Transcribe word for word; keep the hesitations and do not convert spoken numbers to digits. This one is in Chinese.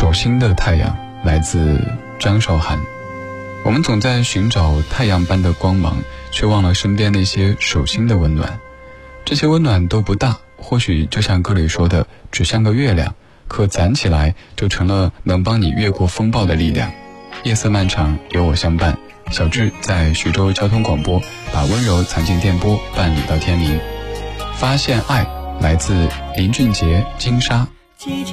手心的太阳来自张韶涵。我们总在寻找太阳般的光芒，却忘了身边那些手心的温暖。这些温暖都不大，或许就像歌里说的，只像个月亮，可攒起来就成了能帮你越过风暴的力量。夜色漫长，有我相伴。小智在徐州交通广播，把温柔藏进电波，伴你到天明。发现爱来自林俊杰、金莎。